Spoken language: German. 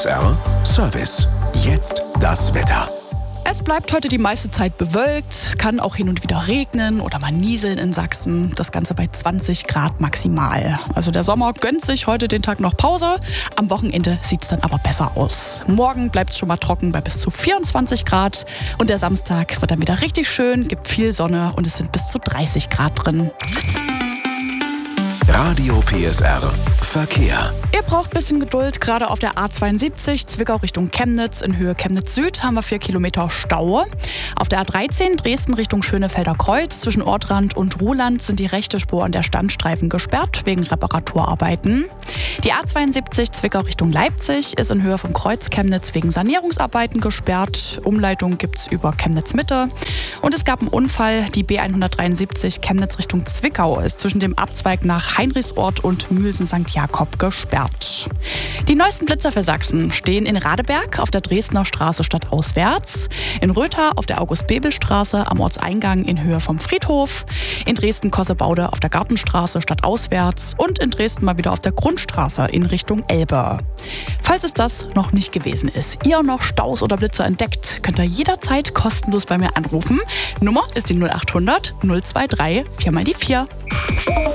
PSR Service. Jetzt das Wetter. Es bleibt heute die meiste Zeit bewölkt, kann auch hin und wieder regnen oder mal nieseln in Sachsen. Das Ganze bei 20 Grad maximal. Also der Sommer gönnt sich heute den Tag noch Pause. Am Wochenende sieht es dann aber besser aus. Morgen bleibt es schon mal trocken bei bis zu 24 Grad. Und der Samstag wird dann wieder richtig schön, gibt viel Sonne und es sind bis zu 30 Grad drin. Radio PSR Verkehr. Ihr braucht ein bisschen Geduld, gerade auf der A72 Zwickau Richtung Chemnitz. In Höhe Chemnitz Süd haben wir 4 Kilometer Stau. Auf der A13 Dresden Richtung Schönefelder Kreuz zwischen Ortrand und Ruhland sind die rechte Spur an der Standstreifen gesperrt wegen Reparaturarbeiten. Die A72 Zwickau Richtung Leipzig ist in Höhe vom Kreuz Chemnitz wegen Sanierungsarbeiten gesperrt. Umleitung gibt es über Chemnitz Mitte. Und es gab einen Unfall. Die B173 Chemnitz Richtung Zwickau ist zwischen dem Abzweig nach Heinrichsort und Mühlsen St. Jakob gesperrt. Die neuesten Blitzer für Sachsen stehen in Radeberg auf der Dresdner Straße stadtauswärts, in Röther auf der August-Bebel-Straße am Ortseingang in Höhe vom Friedhof, in Dresden-Kossebaude auf der Gartenstraße stadtauswärts und in Dresden mal wieder auf der Grundstraße in Richtung Elbe. Falls es das noch nicht gewesen ist, ihr noch Staus oder Blitzer entdeckt, könnt ihr jederzeit kostenlos bei mir anrufen. Nummer ist die 0800 023 4x4.